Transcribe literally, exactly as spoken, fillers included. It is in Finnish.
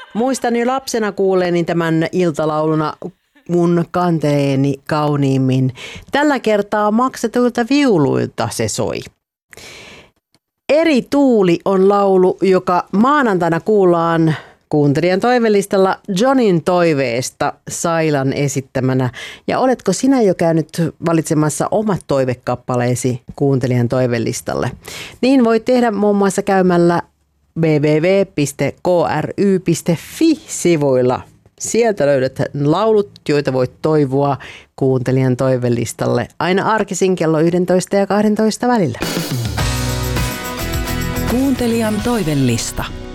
Muistan jo lapsena kuuleeni tämän iltalauluna mun kanteeni kauniimmin. Tällä kertaa maksetuilta viuluilta se soi. Eri tuuli on laulu, joka maanantaina kuullaan kuuntelijan toivelistalla Johnin toiveesta Sailan esittämänä. Ja oletko sinä jo käynyt valitsemassa omat toivekappaleesi kuuntelijan toivelistalle? Niin voit tehdä muun muassa käymällä double-u double-u double-u piste k r y piste f i-sivuilla. Sieltä löydät laulut, joita voit toivoa kuuntelijan toivelistalle aina arkisin kello yksitoista ja kaksitoista välillä. Kuuntelijan toivelista.